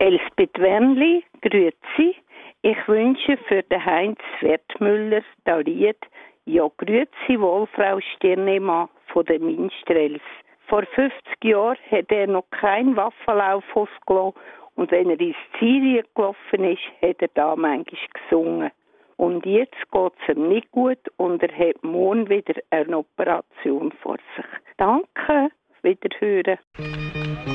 Elsbeth Wernli, grüezi. Ich wünsche für den Heinz Wertmüller das Lied «Ja, grüezi wohl, Frau Stirnemann» von den Minstrels. Vor 50 Jahren hat er noch keinen Waffenlauf ausgelassen und wenn er ins Syrien gelaufen ist, hat er da manchmal gesungen. Und jetzt geht es ihm nicht gut und er hat morgen wieder eine Operation vor sich. Danke, wiederhören.